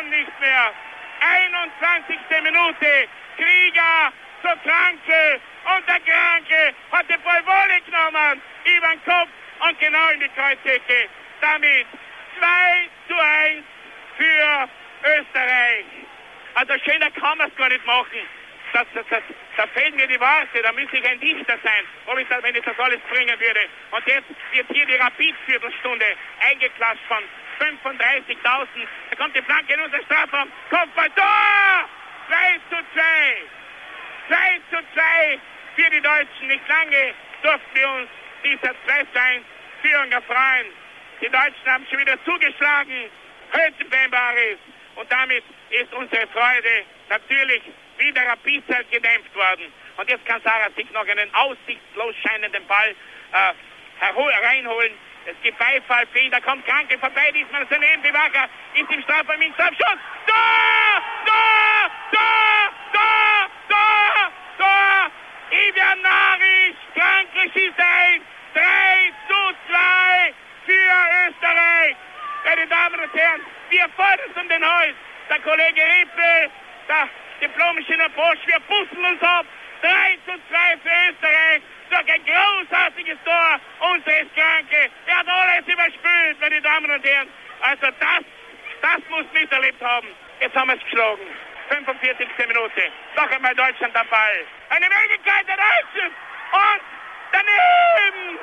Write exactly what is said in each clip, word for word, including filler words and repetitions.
kann nicht mehr. einundzwanzigste Minute. Krieger zu Kranke und der Kranke hat die voll Wolle genommen über den Kopf und genau in die Kreuzhecke. Damit zwei zu eins für Österreich. Also schöner kann man es gar nicht machen. Das, das, das, da fehlen mir die Worte, da müsste ich ein Dichter sein, ob ich das, wenn ich das alles bringen würde. Und jetzt wird hier die Rapid-Viertelstunde eingeklatscht von fünfunddreißigtausend. Da kommt die Flanke in unser Strafraum. Kopfball, Tor! zwei zu zwei. zwei zu zwei für die Deutschen. Nicht lange durften wir uns dieser zwei zu eins Führung erfreuen. Die Deutschen haben schon wieder zugeschlagen. Hölzenbeinbares. Und damit ist unsere Freude natürlich wieder Rapid gedämpft worden. Und jetzt kann Sarah sich noch einen aussichtslos scheinenden Ball äh, reinholen. Es gibt Beifall für ihn, da kommt Kranke vorbei, diesmal daneben, Bewacher ist im Strafraum, im Strafschuss. Tor! Tor! Tor! Tor! Tor! Tor! Ivan Naric, Kranke schießt ein. drei zu zwei für Österreich. Meine Damen und Herren, wir fordern es um den Hals. Der Kollege Rippel, der Diplom-Ingenieur Bosch, wir puzzeln uns ab. drei zu zwei für Österreich. Durch ein großartiges Tor unseres Kranke. Er hat alles überspült, meine Damen und Herren. Also das, das muss miterlebt haben. Jetzt haben wir es geschlagen. fünfundvierzigste Minute. Noch einmal Deutschland am Ball. Eine Möglichkeit der Deutschen. Und daneben.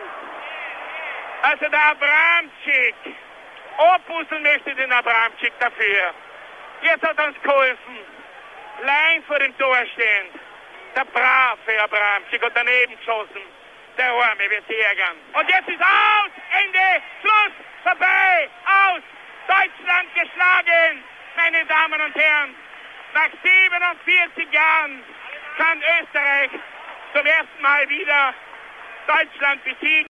Also der Abramczyk. Opusseln möchte den Abramczyk dafür. Jetzt hat er uns geholfen. Lein vor dem Tor stehend. Der brave Abramczyk und daneben geschossen. Der Arme wird sich ärgern. Und jetzt ist aus! Ende! Schluss! Vorbei! Aus! Deutschland geschlagen! Meine Damen und Herren, nach siebenundvierzig Jahren kann Österreich zum ersten Mal wieder Deutschland besiegen.